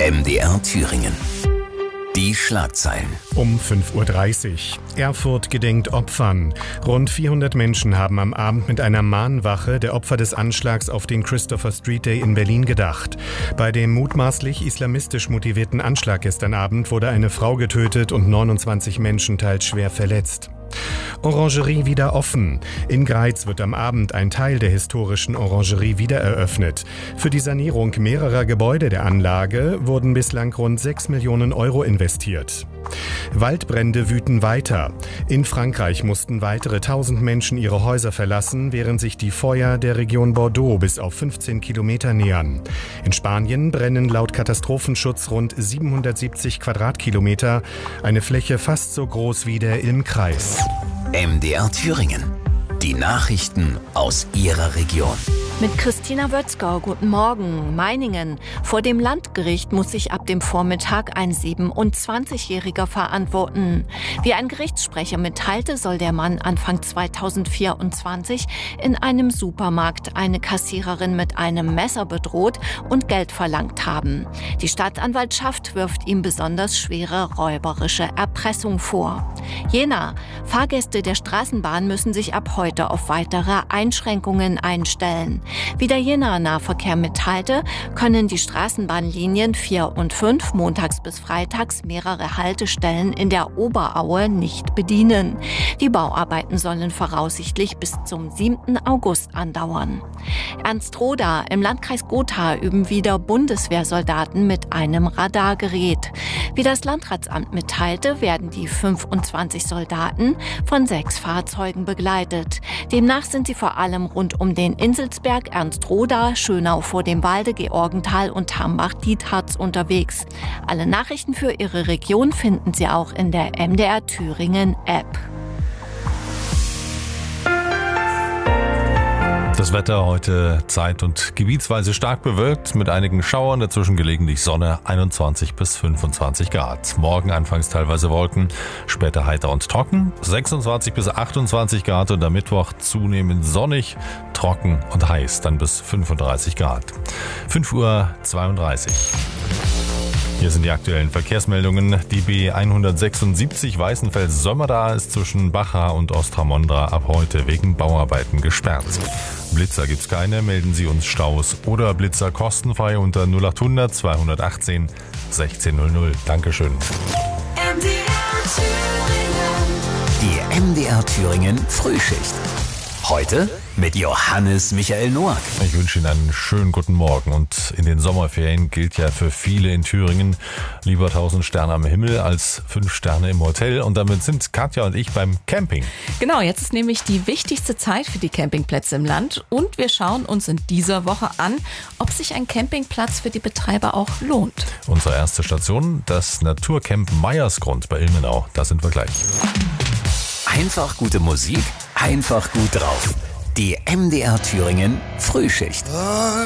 MDR Thüringen. Die Schlagzeilen. Um 5:30 Uhr. Erfurt gedenkt Opfern. Rund 400 Menschen haben am Abend mit einer Mahnwache der Opfer des Anschlags auf den Christopher Street Day in Berlin gedacht. Bei dem mutmaßlich islamistisch motivierten Anschlag gestern Abend wurde eine Frau getötet und 29 Menschen teils schwer verletzt. Orangerie wieder offen. In Greiz wird am Abend ein Teil der historischen Orangerie wieder eröffnet. Für die Sanierung mehrerer Gebäude der Anlage wurden bislang rund 6 Millionen Euro investiert. Waldbrände wüten weiter. In Frankreich mussten weitere 1000 Menschen ihre Häuser verlassen, während sich die Feuer der Region Bordeaux bis auf 15 Kilometer nähern. In Spanien brennen laut Katastrophenschutz rund 770 Quadratkilometer, eine Fläche fast so groß wie der Ilm-Kreis. MDR Thüringen. Die Nachrichten aus Ihrer Region. Mit Christina Wötzger, guten Morgen. Meiningen. Vor dem Landgericht muss sich ab dem Vormittag ein 27-Jähriger verantworten. Wie ein Gerichtssprecher mitteilte, soll der Mann Anfang 2024 in einem Supermarkt eine Kassiererin mit einem Messer bedroht und Geld verlangt haben. Die Staatsanwaltschaft wirft ihm besonders schwere räuberische Erpressung vor. Jena. Fahrgäste der Straßenbahn müssen sich ab heute auf weitere Einschränkungen einstellen. Wie der Jenaer Nahverkehr mitteilte, können die Straßenbahnlinien 4 und 5 montags bis freitags mehrere Haltestellen in der Oberaue nicht bedienen. Die Bauarbeiten sollen voraussichtlich bis zum 7. August andauern. Ernstroda. Im Landkreis Gotha üben wieder Bundeswehrsoldaten mit einem Radargerät. Wie das Landratsamt mitteilte, werden die 25 Soldaten von 6 Fahrzeugen begleitet. Demnach sind sie vor allem rund um den Inselsberg, Ernstroda, Schönau vor dem Walde, Georgenthal und Hambach-Dietharz unterwegs. Alle Nachrichten für Ihre Region finden Sie auch in der MDR Thüringen App. Das Wetter heute zeit- und gebietsweise stark bewölkt, mit einigen Schauern, dazwischen gelegentlich Sonne, 21 bis 25 Grad. Morgen anfangs teilweise Wolken, später heiter und trocken, 26 bis 28 Grad und am Mittwoch zunehmend sonnig, trocken und heiß, dann bis 35 Grad. 5:32 Uhr. Hier sind die aktuellen Verkehrsmeldungen. Die B176 Weißenfels-Sömmerda ist zwischen Bacha und Ostramondra ab heute wegen Bauarbeiten gesperrt. Blitzer gibt's keine, melden Sie uns Staus oder Blitzer kostenfrei unter 0800 218 1600. Dankeschön. Die MDR Thüringen Frühschicht. Heute mit Johannes Michael Noack. Ich wünsche Ihnen einen schönen guten Morgen. Und in den Sommerferien gilt ja für viele in Thüringen lieber 1000 Sterne am Himmel als 5 Sterne im Hotel. Und damit sind Katja und ich beim Camping. Genau, jetzt ist nämlich die wichtigste Zeit für die Campingplätze im Land. Und wir schauen uns in dieser Woche an, ob sich ein Campingplatz für die Betreiber auch lohnt. Unsere erste Station, das Naturcamp Meiersgrund bei Ilmenau. Da sind wir gleich. Einfach gute Musik, einfach gut drauf. Die MDR Thüringen Frühschicht.